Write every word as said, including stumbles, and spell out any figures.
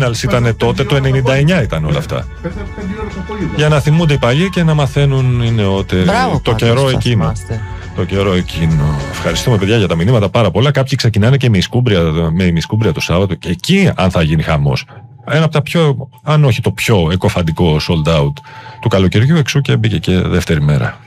originals ήταν τότε, το ενενήντα εννιά ήταν όλα αυτά. Για να θυμούνται οι παλιοί και να μαθαίνουν οι νεότεροι. Μπράβο, το πάντως, καιρό θα εκείνο. θυμάστε. Το καιρό εκείνο. Ευχαριστούμε, παιδιά, για τα μηνύματα πάρα πολλά. Κάποιοι ξεκινάνε και με ημισκούμπρια, με ημισκούμπρια το Σάββατο. Και εκεί, αν θα γίνει χαμός. Ένα από τα πιο, αν όχι το πιο εκοφαντικό sold out του καλοκαιριού, εξού και μπήκε και δεύτερη μέρα.